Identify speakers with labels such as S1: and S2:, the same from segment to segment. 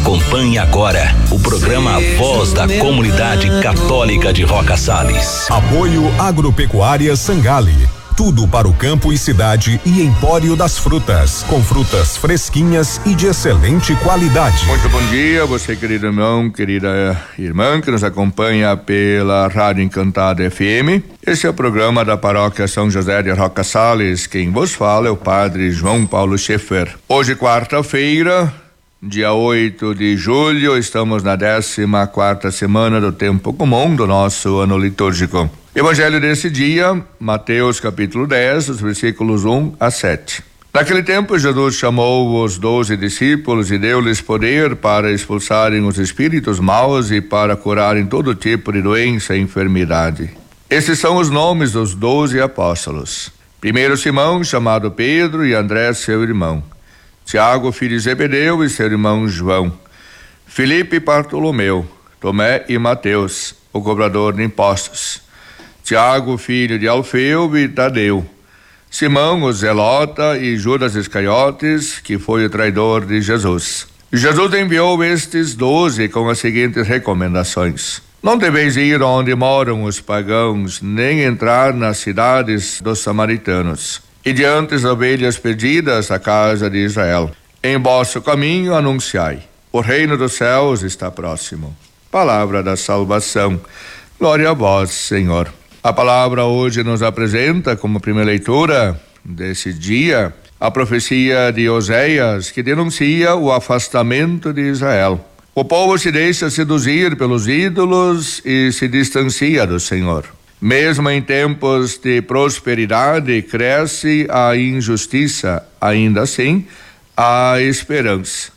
S1: Acompanhe agora o programa Voz da Comunidade Católica de Roca Sales.
S2: Apoio Agropecuária Sangali. Tudo para o campo e cidade e Empório das Frutas, com frutas fresquinhas e de excelente qualidade.
S3: Muito bom dia, você querido irmão, querida irmã que nos acompanha pela Rádio Encantada FM. Esse é o programa da Paróquia São José de Roca Sales. Quem vos fala é o Padre João Paulo Schaeffer. Hoje, quarta-feira, dia 8 de julho, estamos na 14ª semana do tempo comum do nosso ano litúrgico. Evangelho desse dia, Mateus capítulo 10, os versículos 1 a 7. Naquele tempo, Jesus chamou os 12 discípulos e deu-lhes poder para expulsarem os espíritos maus e para curarem todo tipo de doença e enfermidade. Esses são os nomes dos 12 apóstolos. Primeiro Simão, chamado Pedro, e André, seu irmão. Tiago, filho de Zebedeu, e seu irmão João. Filipe e Bartolomeu. Tomé e Mateus, o cobrador de impostos. Tiago, filho de Alfeu, e Tadeu. Simão, o Zelota, e Judas Iscariotes, que foi o traidor de Jesus. Jesus enviou estes 12 com as seguintes recomendações: não deveis ir onde moram os pagãos, nem entrar nas cidades dos samaritanos. E diante das ovelhas perdidas à casa de Israel. Em vosso caminho anunciai: o reino dos céus está próximo. Palavra da salvação. Glória a vós, Senhor. A palavra hoje nos apresenta, como primeira leitura desse dia, a profecia de Oséias, que denuncia o afastamento de Israel. O povo se deixa seduzir pelos ídolos e se distancia do Senhor. Mesmo em tempos de prosperidade, cresce a injustiça, ainda assim, há esperança.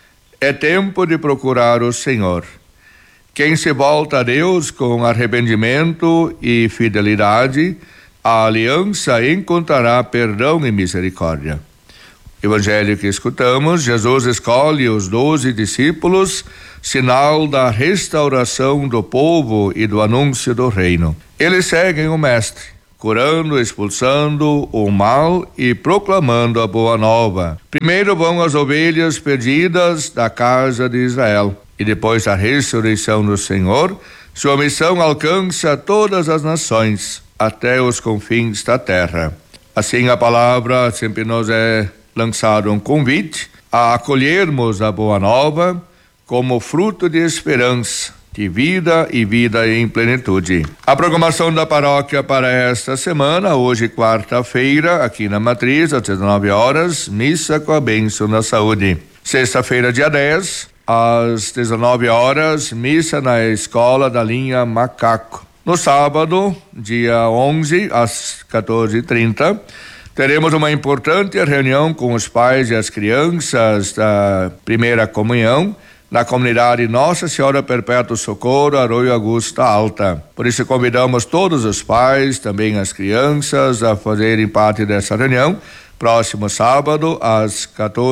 S3: É tempo de procurar o Senhor. Quem se volta a Deus com arrependimento e fidelidade, a aliança encontrará perdão e misericórdia. Evangelho que escutamos, Jesus escolhe os 12 discípulos, sinal da restauração do povo e do anúncio do reino. Eles seguem o Mestre, curando, expulsando o mal e proclamando a boa nova. Primeiro vão as ovelhas perdidas da casa de Israel. E depois da ressurreição do Senhor, sua missão alcança todas as nações, até os confins da terra. Assim, a palavra sempre nos é lançado um convite a acolhermos a boa nova como fruto de esperança, de vida e vida em plenitude. A programação da paróquia para esta semana, hoje quarta-feira, aqui na Matriz, às 19 horas, missa com a bênção da saúde. Sexta-feira, dia 10, às 19 horas, missa na escola da linha Macaco. No sábado, dia 11, às 14h30, teremos uma importante reunião com os pais e as crianças da primeira comunhão na comunidade Nossa Senhora Perpétuo Socorro, Arroio Augusta Alta. Por isso convidamos todos os pais, também as crianças, a fazerem parte dessa reunião, próximo sábado, às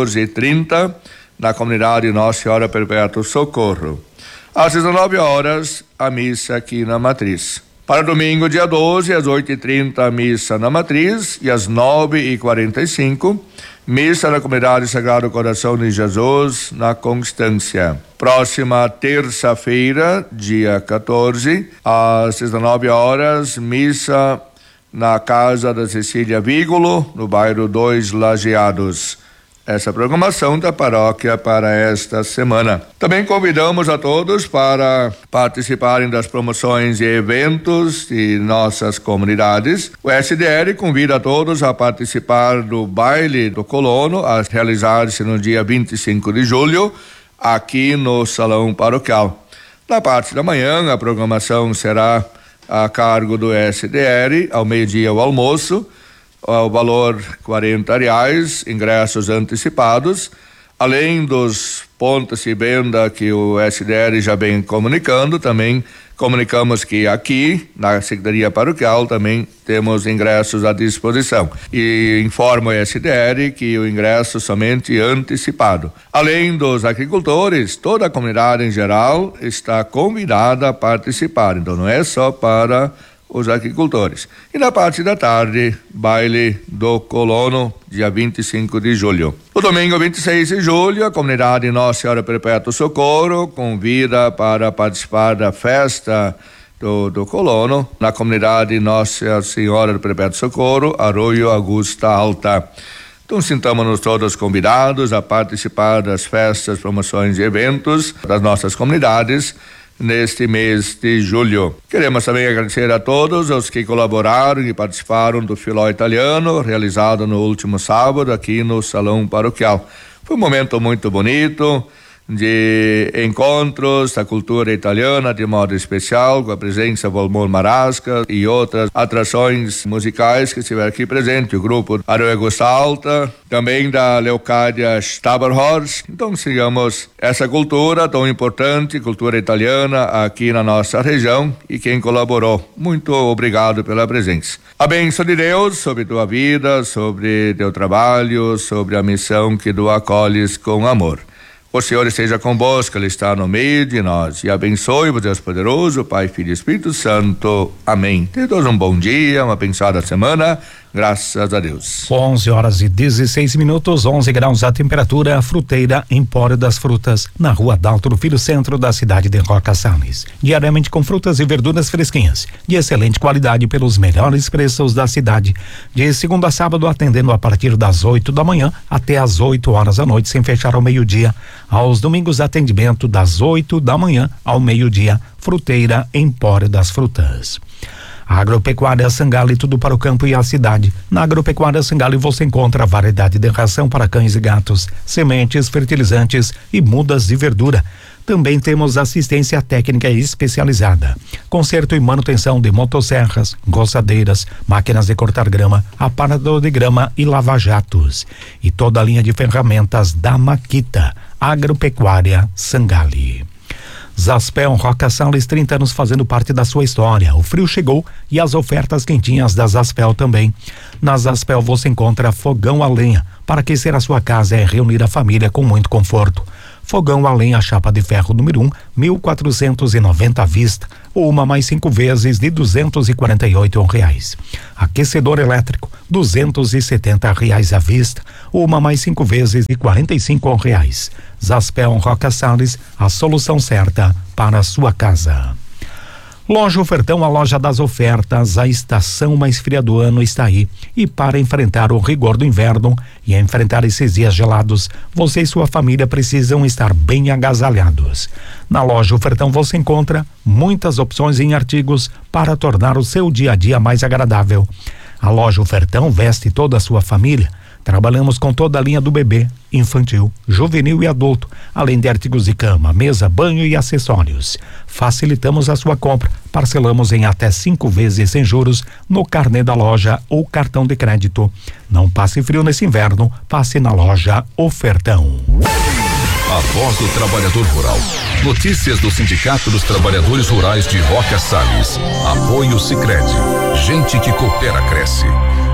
S3: 14h30, na comunidade Nossa Senhora Perpétuo Socorro. Às 19 horas, a missa aqui na Matriz. Para domingo, dia 12, às 8h30, a missa na Matriz, e às 9h45, missa na comunidade Sagrado Coração de Jesus, na Constância. Próxima terça-feira, dia 14, às 19 horas, missa na casa da Cecília Vígolo, no bairro 2 Lajeados. Essa programação da paróquia para esta semana. Também convidamos a todos para participarem das promoções e eventos de nossas comunidades. O SDR convida a todos a participar do baile do colono, a realizar-se no dia 25 de julho, aqui no Salão Paroquial. Na parte da manhã, a programação será a cargo do SDR, ao meio-dia o almoço, o valor R$ 40, ingressos antecipados, além dos pontos de venda que o SDR já vem comunicando, também comunicamos que aqui na Secretaria Paroquial também temos ingressos à disposição. E informa o SDR que o ingresso somente antecipado. Além dos agricultores, toda a comunidade em geral está convidada a participar, então não é só para os agricultores. E na parte da tarde, baile do colono, dia 25 de julho. No domingo 26 de julho, a comunidade Nossa Senhora Perpétuo Socorro convida para participar da festa do colono na comunidade Nossa Senhora do Perpétuo Socorro, Arroio Augusta Alta. Então, sintamos-nos todos convidados a participar das festas, promoções e eventos das nossas comunidades neste mês de julho. Queremos também agradecer a todos os que colaboraram e participaram do Filó Italiano, realizado no último sábado aqui no Salão Paroquial. Foi um momento muito bonito, de encontros da cultura italiana de modo especial, com a presença do Valmor Marasca e outras atrações musicais que estiveram aqui presente, o grupo Arroio Augusta Alta, também da Leocádia Staberhorst. Então sigamos essa cultura tão importante, cultura italiana aqui na nossa região, e quem colaborou. Muito obrigado pela presença. A bênção de Deus sobre tua vida, sobre teu trabalho, sobre a missão que tu acolhes com amor. O Senhor esteja convosco, Ele está no meio de nós, e abençoe-vos, Deus poderoso, Pai, Filho e Espírito Santo. Amém. Tenham todos um bom dia, uma abençoada semana, graças a Deus.
S4: 11h16, 11 graus a temperatura. Fruteira Empório das Frutas, na Rua Dalto do Filho, centro da cidade de Roca Salles. Diariamente com frutas e verduras fresquinhas, de excelente qualidade pelos melhores preços da cidade. De segunda a sábado, atendendo a partir das 8 da manhã até as 8 horas da noite, sem fechar ao meio-dia. Aos domingos, atendimento das 8 da manhã ao meio-dia. Fruteira Empório das Frutas. Agropecuária Sangali, tudo para o campo e a cidade. Na Agropecuária Sangali você encontra variedade de ração para cães e gatos, sementes, fertilizantes e mudas de verdura. Também temos assistência técnica especializada, conserto e manutenção de motosserras, roçadeiras, máquinas de cortar grama, aparador de grama e lava-jatos. E toda a linha de ferramentas da Makita. Agropecuária Sangali. Zaspel Roca Salles, 30 anos fazendo parte da sua história. O frio chegou e as ofertas quentinhas da Zaspel também. Na Zaspel você encontra fogão a lenha para aquecer a sua casa e reunir a família com muito conforto. Fogão a lenha chapa de ferro número 1, 1.490 à vista, ou uma mais 5 vezes de R$248. Aquecedor elétrico, R$270 à vista, ou uma mais 5 vezes de R$45. Zaspel Roca Salles, a solução certa para a sua casa. Loja Ofertão, a loja das ofertas. A estação mais fria do ano está aí. E para enfrentar o rigor do inverno e enfrentar esses dias gelados, você e sua família precisam estar bem agasalhados. Na Loja Ofertão você encontra muitas opções em artigos para tornar o seu dia a dia mais agradável. A Loja Ofertão veste toda a sua família. Trabalhamos com toda a linha do bebê, infantil, juvenil e adulto, além de artigos de cama, mesa, banho e acessórios. Facilitamos a sua compra, parcelamos em até 5 vezes sem juros no carnê da loja ou cartão de crédito. Não passe frio nesse inverno, passe na Loja Ofertão.
S1: A voz do trabalhador rural. Notícias do Sindicato dos Trabalhadores Rurais de Roca Salles. Apoio Sicredi. Gente que coopera cresce.